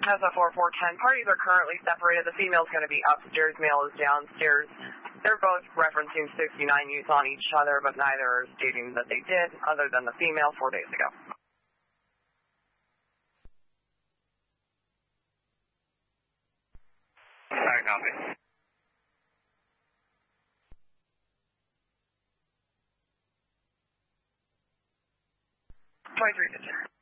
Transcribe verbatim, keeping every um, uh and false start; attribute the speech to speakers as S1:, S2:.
S1: As a four four ten, parties are currently separated. The female's going to be upstairs, male is downstairs. They're both referencing sixty-nine use on each other, but neither are stating that they did, other than the female four days ago.
S2: Alright, copy.
S1: twenty-three fifty.